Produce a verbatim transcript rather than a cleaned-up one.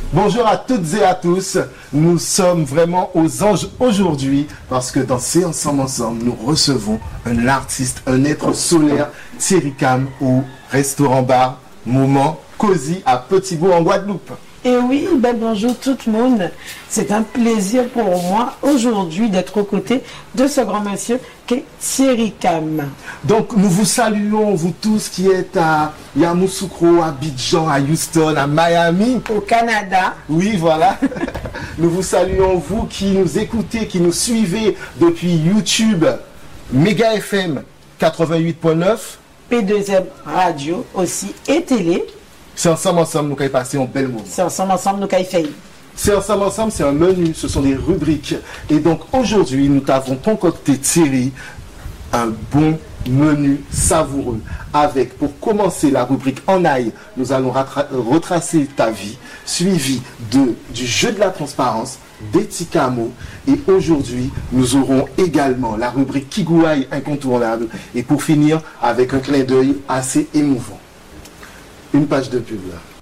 Bonjour à toutes et à tous. Nous sommes vraiment aux anges aujourd'hui parce que dans C'est Ensemble Ensemble, nous recevons un artiste, un être solaire, Thierry Cam au restaurant bar Moment Cosy à Petit-Bourg en Guadeloupe. Et oui, ben bonjour tout le monde. C'est un plaisir pour moi aujourd'hui d'être aux côtés de ce grand monsieur qu'est Thierry Cam. Donc nous vous saluons, vous tous qui êtes à Yamoussoukro, à Abidjan, à Houston, à Miami. Au Canada. Oui, voilà. Nous vous saluons, vous qui nous écoutez, qui nous suivez depuis YouTube, Méga F M quatre-vingt-huit point neuf. P deux M Radio aussi et télé. C'est ensemble, ensemble, nous allons passer un bel moment. C'est ensemble, ensemble, nous allons faire. C'est ensemble, ensemble, c'est un menu, ce sont des rubriques. Et donc aujourd'hui, nous t'avons concocté, Thierry, un bon menu savoureux. Avec, pour commencer la rubrique En aille, nous allons retracer ta vie, suivi de, du jeu de la transparence, des petits mots. Et aujourd'hui, nous aurons également la rubrique Kigouaï incontournable. Et pour finir, avec un clin d'œil assez émouvant. Une page de pub là.